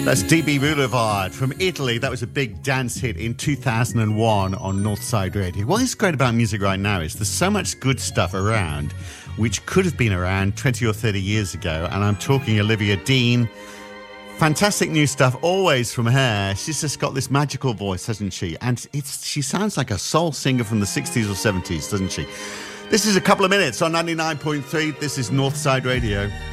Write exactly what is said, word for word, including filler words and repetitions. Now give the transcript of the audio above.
That's D B Boulevard from Italy. That was a big dance hit in two thousand one on Northside Radio. What is great about music right now is there's so much good stuff around which could have been around twenty or thirty years ago. And I'm talking Olivia Dean. Fantastic new stuff, always from her. She's just got this magical voice, hasn't she? And it's she sounds like a soul singer from the sixties or seventies, doesn't she? This is A Couple of Minutes on ninety-nine point three. This is Northside Radio.